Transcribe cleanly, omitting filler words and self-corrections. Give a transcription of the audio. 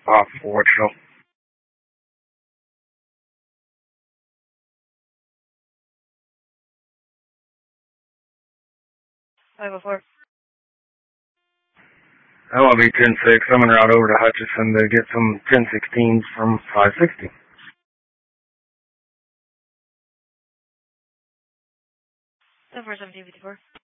Forward show. 504. Hello, be 10-6. I'm en route over to Hutchinson to get some 1016s from 560. So 41754.